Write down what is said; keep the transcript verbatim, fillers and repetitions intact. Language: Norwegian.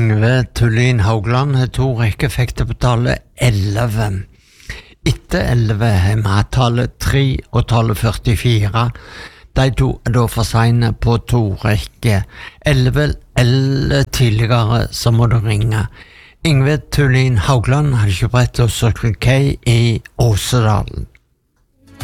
Yngve Tullin Haugland har to rekkeeffekter på tallet elleve. Etter elleve har vi tallet tre og tallet førtifire. De to er da for sene på to rekker. elleve eller tidligere så må du ringe. Yngve Tullin Haugland har kjøpt og Circle K i Åsedalen.